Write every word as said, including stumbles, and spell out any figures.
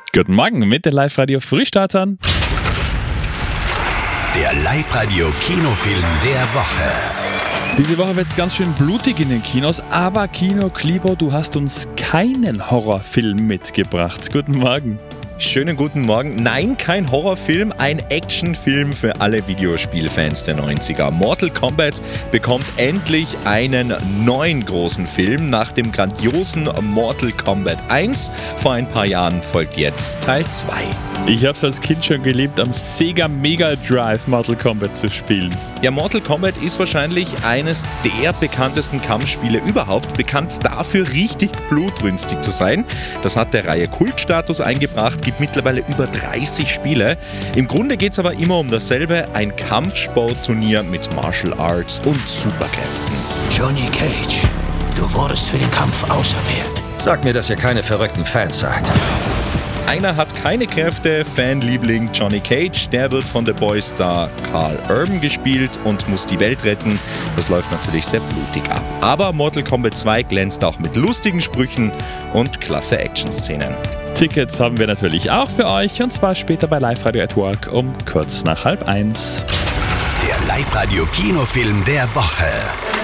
Guten Morgen mit den Live-Radio-Frühstartern. Der Live-Radio-Kinofilm der Woche. Diese Woche wird es ganz schön blutig in den Kinos, aber Kino Klibo, du hast uns keinen Horrorfilm mitgebracht. Guten Morgen. Schönen guten Morgen. Nein, kein Horrorfilm, ein Actionfilm für alle Videospielfans der neunziger. Mortal Kombat bekommt endlich einen neuen großen Film. Nach dem grandiosen Mortal Kombat eins vor ein paar Jahren folgt jetzt Teil zwei. Ich habe als Kind schon geliebt, am Sega Mega Drive Mortal Kombat zu spielen. Ja, Mortal Kombat ist wahrscheinlich eines der bekanntesten Kampfspiele überhaupt. Bekannt dafür, richtig blutrünstig zu sein. Das hat der Reihe Kultstatus eingebracht, gibt mittlerweile über dreißig Spiele. Im Grunde geht es aber immer um dasselbe, ein Kampfsportturnier mit Martial Arts und Superkräften. Johnny Cage, du wurdest für den Kampf auserwählt. Sag mir, dass ihr keine verrückten Fans seid. Einer hat keine Kräfte, Fanliebling Johnny Cage, der wird von The Boy-Star Carl Urban gespielt und muss die Welt retten. Das läuft natürlich sehr blutig ab. Aber Mortal Kombat zwei glänzt auch mit lustigen Sprüchen und klasse Action-Szenen. Tickets haben wir natürlich auch für euch, und zwar später bei Live Radio at Work um kurz nach halb eins. Der Live-Radio-Kinofilm der Woche.